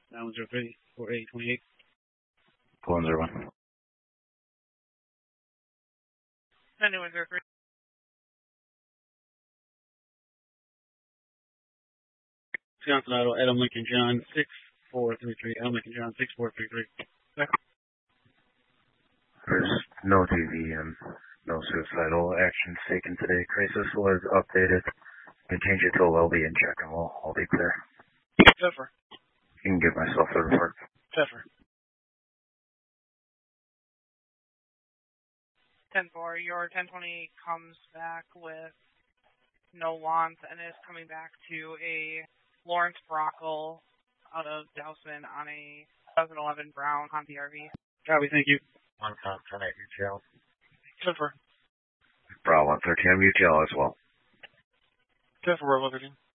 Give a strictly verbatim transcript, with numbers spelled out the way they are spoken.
nine one zero three, four eight two eight. four one zero one. nine one zero three. Wisconsin Auto, Adam Lincoln John, six four three three. Adam Lincoln John, six four three three. There's no T V and no suicidal actions taken today. Crisis was updated. You can change it to a well be in check and we'll all be clear. Pepper. You can give myself the report. Pepper. ten four, your ten twenty comes back with no lawns and is coming back to a Lawrence Brockle out of Dousman on a twenty eleven Brown Honda R V. Copy, thank you. One time, ten eight U T L. Pepper. Bravo one thirteen, I'm U T L as well. Pepper, one thirteen.